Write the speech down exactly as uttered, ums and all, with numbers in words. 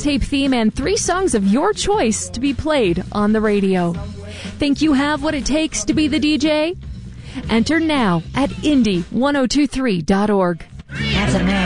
mixtape theme, and three songs of your choice to be played on the radio. Think you have what it takes to be the D J? Enter now at indie ten twenty-three dot org. That's a man.